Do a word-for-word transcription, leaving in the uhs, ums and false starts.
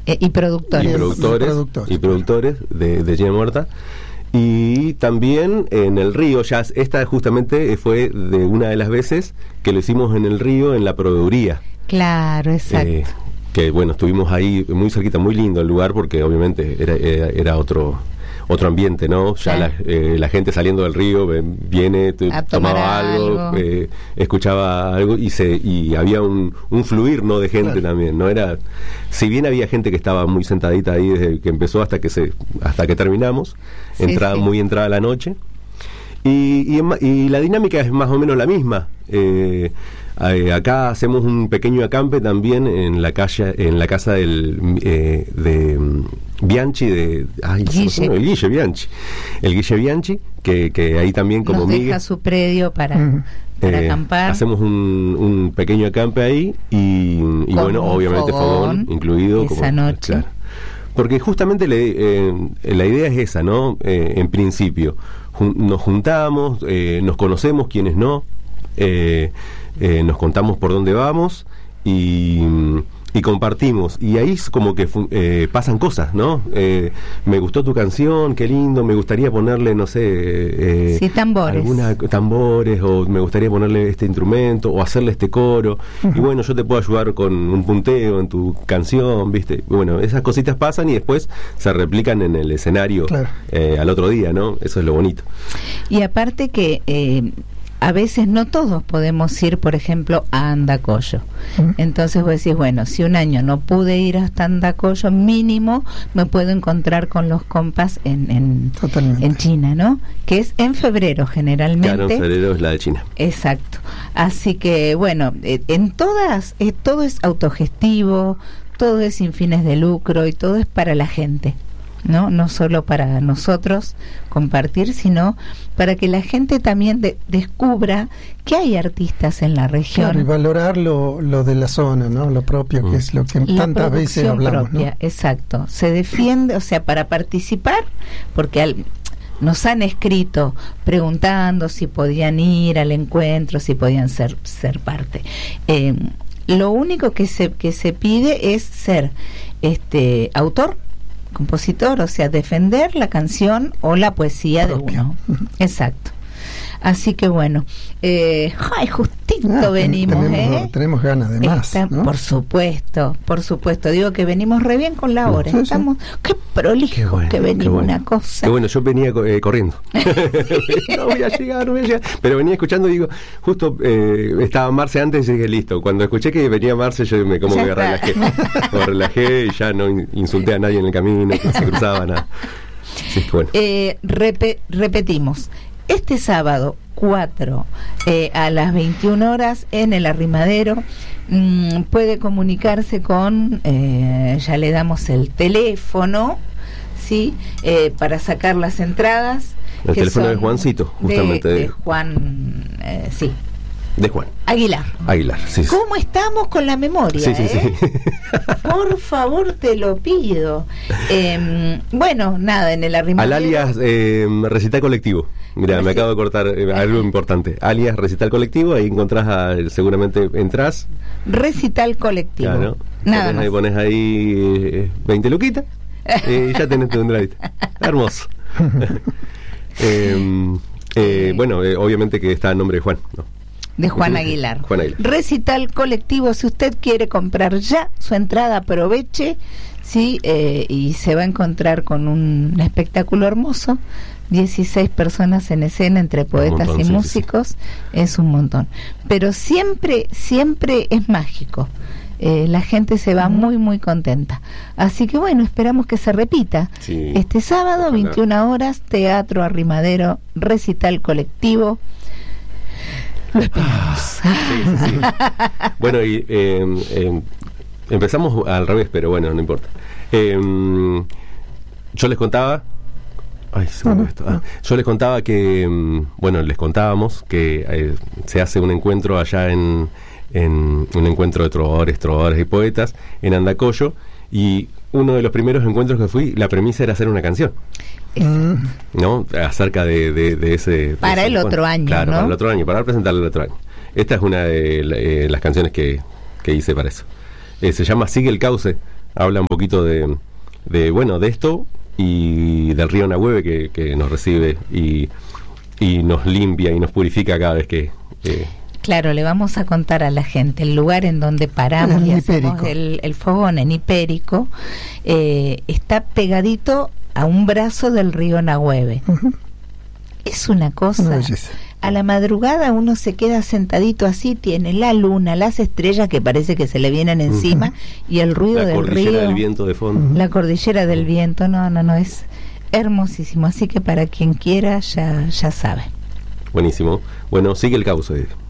Eh, y productores. Y productores, y productores, y productores de, de Gina Muerta. Y también en el río, ya esta justamente fue de una de las veces que lo hicimos en el río, en la proveeduría. Claro, exacto. Eh, que bueno, estuvimos ahí muy cerquita, muy lindo el lugar, porque obviamente era, era, era otro otro ambiente, ¿no? Ya claro. la, eh, la gente saliendo del río viene, te, tomaba algo, algo. Eh, escuchaba algo y se y había un, un fluir, ¿no? De gente, claro. También, ¿no? Era, si bien había gente que estaba muy sentadita ahí desde que empezó hasta que se hasta que terminamos, sí, entrada sí. Muy entrada la noche. Y, y, y la dinámica es más o menos la misma. Eh, eh, acá hacemos un pequeño acampe también en la calle, en la casa del eh, de um, Bianchi, de ay, Guille. No, el Guille Bianchi, el Guille Bianchi, que, que ahí también como nos deja Miguel, su predio para, uh-huh. para eh, acampar. Hacemos un, un pequeño acampe ahí y, y bueno, obviamente fogón, fogón incluido esa como, noche. Claro. Porque justamente le, eh, la idea es esa, ¿no? Eh, en principio, jun- nos juntamos, eh, nos conocemos, quienes no, eh, eh, nos contamos por dónde vamos y, y compartimos. Y ahí es como que eh, pasan cosas, ¿no? Eh, me gustó tu canción, qué lindo, me gustaría ponerle, no sé... Eh, sí, tambores. Alguna, tambores, o me gustaría ponerle este instrumento, o hacerle este coro. Uh-huh. Y bueno, yo te puedo ayudar con un punteo en tu canción, ¿viste? Bueno, esas cositas pasan y después se replican en el escenario, claro. eh, al otro día, ¿no? Eso es lo bonito. Y aparte que... Eh, a veces no todos podemos ir, por ejemplo, a Andacollo. Uh-huh. Entonces vos decís, bueno, si un año no pude ir hasta Andacollo, mínimo me puedo encontrar con los compas en, en, en China, ¿no? Que es en febrero generalmente. Claro, en febrero es la de China. Exacto. Así que, bueno, eh, en todas, eh, todo es autogestivo, todo es sin fines de lucro y todo es para la gente. ¿no? No solo para nosotros compartir, sino para que la gente también de, descubra que hay artistas en la región. Claro, y valorar lo, lo de la zona, ¿no? Lo propio, mm. que es lo que la tantas veces hablamos, propia, ¿no? Exacto. Se defiende, o sea, para participar, porque al, nos han escrito preguntando si podían ir al encuentro, si podían ser, ser parte. Eh, lo único que se, que se pide es ser este autor, compositor, o sea, defender la canción o la poesía propia de uno. Exacto. Así que bueno, eh, ay, justito ah, venimos, tenemos, ¿eh? Tenemos ganas de más, Está, ¿no? Por supuesto, por supuesto. Digo que venimos re bien con la hora. Sí, Estamos, sí. Qué prolijo qué bueno, que venimos, bueno. Una cosa. Qué bueno, yo venía eh, corriendo. no voy a llegar, no voy a llegar. Pero venía escuchando y digo, justo eh, estaba Marce antes y dije, listo. Cuando escuché que venía Marce, yo me como ya me está. relajé. Me relajé y ya no insulté a nadie en el camino, no se cruzaba nada. Sí, bueno. eh, rep- repetimos. Este sábado cuatro eh, a las veintiuna horas en el Arrimadero, mmm, puede comunicarse con, eh, ya le damos el teléfono, ¿sí? Eh, para sacar las entradas. El teléfono de Juancito, justamente. De, de Juan, eh, sí. De Juan Aguilar. Aguilar, sí. ¿Cómo estamos con la memoria? Sí, sí, eh? sí. Por favor, te lo pido. Eh, bueno, nada, en el Arrimadero. Al alias eh, Recital Colectivo. Mira, Reci- me acabo de cortar eh, algo importante. Alias Recital Colectivo, ahí encontrás, a, seguramente entras. Recital Colectivo. Claro. Nada pones más. ahí, pones ahí eh, veinte luquitas y ya tenés tu entradita. Hermoso. eh, eh, bueno, eh, obviamente que está el nombre de Juan, ¿no? De Juan Aguilar. Juan Aguilar. Recital Colectivo, si usted quiere comprar ya su entrada, aproveche, sí, eh, y se va a encontrar con un espectáculo hermoso. dieciséis personas en escena, entre poetas montón, y sí, músicos, sí, sí. Es un montón. Pero siempre, siempre es mágico. Eh, la gente se va muy, muy contenta. Así que bueno, esperamos que se repita. Sí. Este sábado, veintiuna horas, Teatro Arrimadero, Recital Colectivo. Lo esperamos. Sí, sí, sí. Bueno, y eh, eh, empezamos al revés, pero bueno, no importa. Eh, yo les contaba. Ay, se me esto. Ah, yo les contaba que, bueno, les contábamos que eh, se hace un encuentro allá en, en un encuentro de trovadores, trovadores y poetas en Andacollo, y uno de los primeros encuentros que fui, la premisa era hacer una canción. ¿No? Acerca de, de, de ese... Para de el ese, otro bueno, año, claro, ¿no? para el otro año, para presentarle el otro año. Esta es una de eh, las canciones que, que hice para eso. Eh, se llama Sigue el Cauce, habla un poquito de, de bueno, de esto y del río Nahueve que, que nos recibe y, y nos limpia y nos purifica cada vez que... Eh, Claro, le vamos a contar a la gente el lugar en donde paramos y hacemos el, el fogón en Hipérico. Eh, está pegadito a un brazo del río Nahueve. Uh-huh. Es una cosa. Una a la madrugada uno se queda sentadito así, tiene la luna, las estrellas que parece que se le vienen encima uh-huh. y el ruido la del río. La cordillera del viento de fondo. La cordillera del viento, no, no, no, es hermosísimo. Así que para quien quiera ya, ya sabe. Buenísimo. Bueno, sigue el cauce.